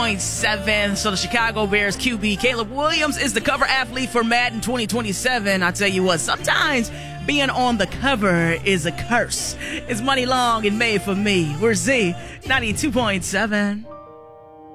.7. So the Chicago Bears QB Caleb Williams is the cover athlete for Madden 2027. I tell you what, sometimes being on the cover is a curse. It's money long and made for me. We're Z 92.7.